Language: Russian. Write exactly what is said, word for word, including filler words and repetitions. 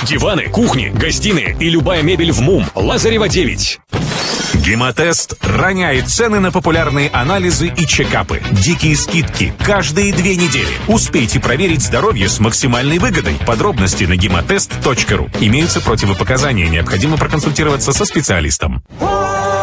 Диваны, кухни, гостиные и любая мебель в МУМ. Лазарева девять. Гемотест роняет цены на популярные анализы и чекапы. Дикие скидки каждые две недели. Успейте проверить здоровье с максимальной выгодой. Подробности на гемотест точка ру. Имеются противопоказания. Необходимо проконсультироваться со специалистом.